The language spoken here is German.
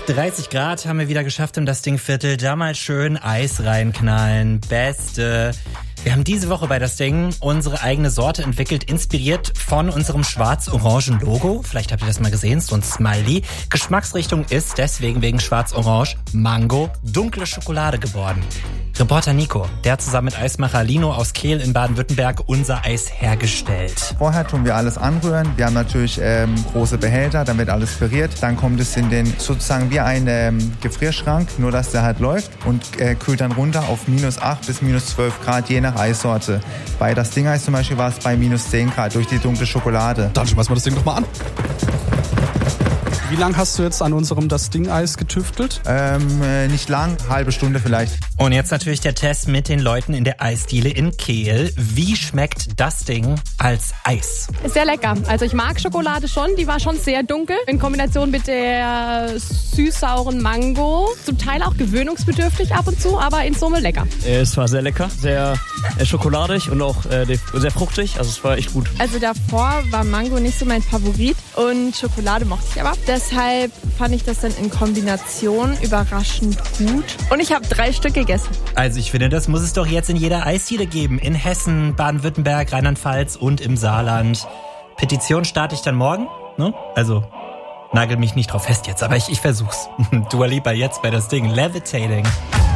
30 Grad haben wir wieder geschafft im Das Ding-Viertel. Da mal schön Eis reinknallen. Beste. Wir haben diese Woche bei Das Ding unsere eigene Sorte entwickelt, inspiriert von unserem schwarz-orangen Logo. Vielleicht habt ihr das mal gesehen, so ein Smiley. Geschmacksrichtung ist deswegen wegen schwarz-orange Mango dunkle Schokolade geworden. Reporter Nico, der hat zusammen mit Eismacher Lino aus Kehl in Baden-Württemberg unser Eis hergestellt. Vorher tun wir alles anrühren. Wir haben natürlich große Behälter, dann wird alles püriert. Dann kommt es in den sozusagen wie ein Gefrierschrank, nur dass der halt läuft und kühlt dann runter auf -8 bis -12 Grad, je nach Eissorte. Bei Das Ding-Eis zum Beispiel war es bei -10 Grad durch die dunkle Schokolade. Dann schmeißen wir das Ding doch mal an. Wie lange hast du jetzt an unserem Das Ding-Eis getüftelt? Nicht lang, halbe Stunde vielleicht. Und jetzt natürlich der Test mit den Leuten in der Eisdiele in Kehl. Wie schmeckt das Ding als Eis? Sehr lecker. Also ich mag Schokolade schon, die war schon sehr dunkel. In Kombination mit der süß-sauren Mango. Zum Teil auch gewöhnungsbedürftig ab und zu, aber in Summe lecker. Es war sehr lecker, sehr schokoladig und auch sehr fruchtig. Also es war echt gut. Also davor war Mango nicht so mein Favorit und Schokolade mochte ich aber. Deshalb fand ich das dann in Kombination überraschend gut. Und ich habe 3 Stück gegessen. Also ich finde, das muss es doch jetzt in jeder Eisdiele geben. In Hessen, Baden-Württemberg, Rheinland-Pfalz und im Saarland. Petition starte ich dann morgen, ne? Also nagel mich nicht drauf fest jetzt, aber ich versuch's. Dua Lipa jetzt bei Das Ding. Levitating.